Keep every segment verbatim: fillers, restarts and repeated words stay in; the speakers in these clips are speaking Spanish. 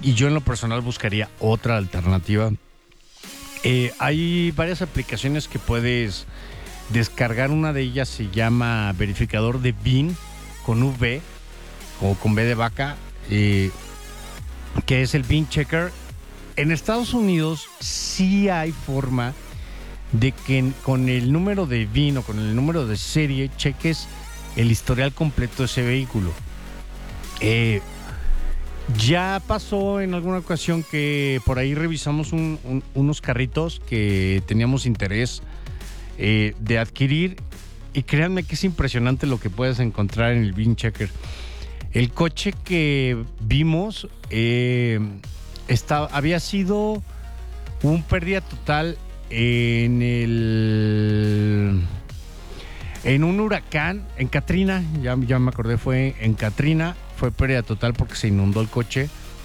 y yo en lo personal buscaría otra alternativa. Eh, hay varias aplicaciones que puedes descargar. Una de ellas se llama verificador de V I N con V o con B de vaca, eh, que es el V I N Checker. En Estados Unidos sí hay forma de que con el número de V I N o con el número de serie cheques el historial completo de ese vehículo. Eh, ya pasó en alguna ocasión que por ahí revisamos un, un, unos carritos que teníamos interés eh, de adquirir, y créanme que es impresionante lo que puedes encontrar en el V I N Checker. El coche que vimos eh, está, había sido un pérdida total en el en un huracán en Katrina. Ya, ya me acordé, fue en Katrina, fue pérdida total porque se inundó el coche.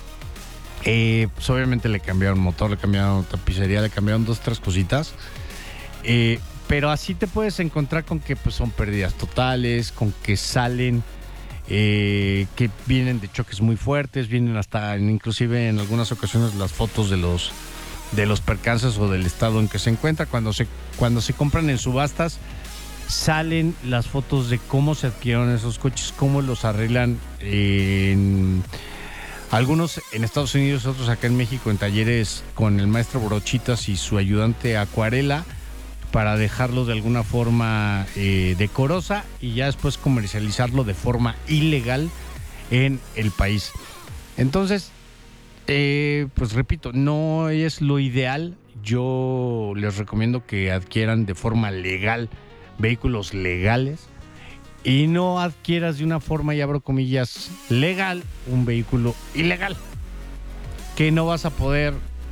Eh, pues obviamente le cambiaron motor, le cambiaron tapicería, le cambiaron dos, tres cositas. Eh, pero así te puedes encontrar con que pues, son pérdidas totales, con que salen, eh, que vienen de choques muy fuertes, vienen hasta, inclusive en algunas ocasiones, las fotos de los de los percances o del estado en que se encuentra. Cuando se, cuando se compran en subastas, salen las fotos de cómo se adquirieron esos coches, cómo los arreglan en algunos en Estados Unidos, otros acá en México, en talleres con el maestro Brochitas y su ayudante Acuarela, para dejarlo de alguna forma eh, decorosa y ya después comercializarlo de forma ilegal en el país. Entonces, Eh, pues repito, no es lo ideal. Yo les recomiendo que adquieran de forma legal vehículos legales y no adquieras de una forma, y abro comillas, legal, un vehículo ilegal, que no vas a poder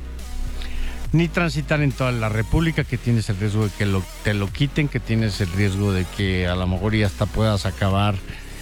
ni transitar en toda la República, que tienes el riesgo de que lo, te lo quiten, que tienes el riesgo de que a lo mejor ya hasta puedas acabar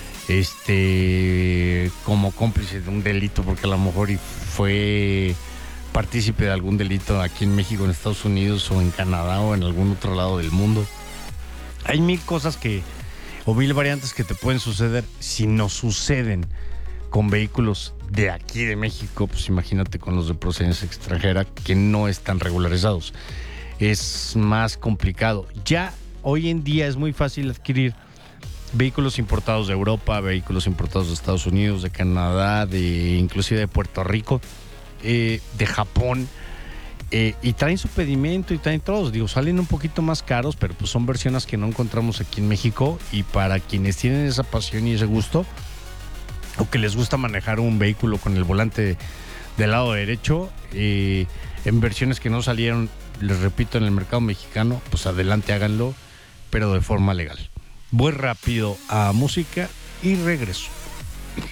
este como cómplice de un delito, porque a lo mejor y fue partícipe de algún delito aquí en México, en Estados Unidos o en Canadá o en algún otro lado del mundo. Hay mil cosas que o mil variantes que te pueden suceder. Si no suceden con vehículos de aquí de México, pues imagínate con los de procedencia extranjera que no están regularizados. Es más complicado. Ya hoy en día es muy fácil adquirir vehículos importados de Europa, vehículos importados de Estados Unidos, de Canadá, de inclusive de Puerto Rico, eh, de Japón, eh, y traen su pedimento y traen todos. Digo, salen un poquito más caros, pero pues son versiones que no encontramos aquí en México, y para quienes tienen esa pasión y ese gusto, o que les gusta manejar un vehículo con el volante del lado derecho, eh, en versiones que no salieron, les repito, en el mercado mexicano, pues adelante, háganlo, pero de forma legal. Voy rápido a música y regreso.